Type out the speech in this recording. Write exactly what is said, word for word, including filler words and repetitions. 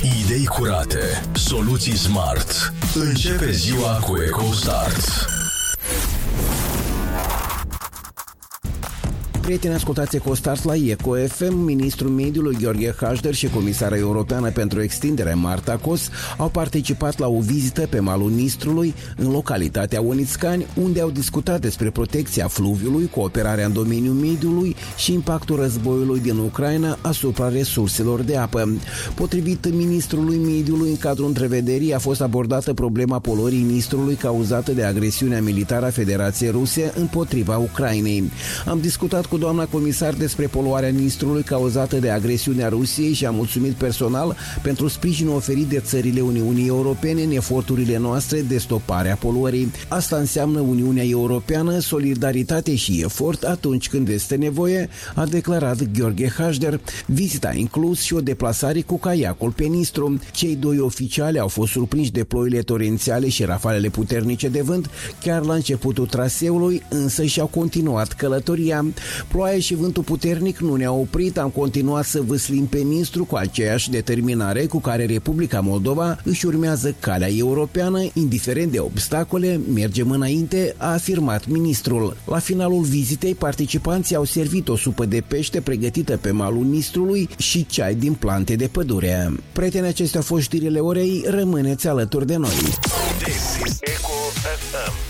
Idei curate, soluții smart. Începe ziua cu EcoStart. Prieteni, ascultați EcoStart la Eco F M. Ministrul Mediului Gheorghe Hașder și Comisara Europeană pentru Extindere Marta Kos au participat la o vizită pe malul Nistrului, în localitatea Onițcani, unde au discutat despre protecția fluviului, cooperarea în domeniul mediului și impactul războiului din Ucraina asupra resurselor de apă. Potrivit Ministrului Mediului, în cadrul întrevederii a fost abordată problema poluării Nistrului cauzată de agresiunea militară a Federației Ruse împotriva Ucrainei. Am discutat cu doamna comisar despre poluarea Nistrului cauzată de agresiunea Rusiei și a mulțumit personal pentru sprijinul oferit de țările Uniunii Europene în eforturile noastre de stopare a poluării. Asta înseamnă Uniunea Europeană, solidaritate și efort atunci când este nevoie, a declarat Gheorghe Hașder. Vizita a inclus și o deplasare cu caiacul pe Nistru. Cei doi oficiali au fost surprinși de ploile torențiale și rafalele puternice de vânt chiar la începutul traseului, însă și-au continuat călătoria. Ploaia și vântul puternic nu ne-au oprit, am continuat să vâslim pe Nistru cu aceeași determinare cu care Republica Moldova își urmează calea europeană, indiferent de obstacole, mergem înainte, a afirmat ministrul. La finalul vizitei, participanții au servit o supă de pește pregătită pe malul Nistrului și ceai din plante de pădure. Prieteni, acestea au fost știrile orei, rămâneți alături de noi. This is Eco F M.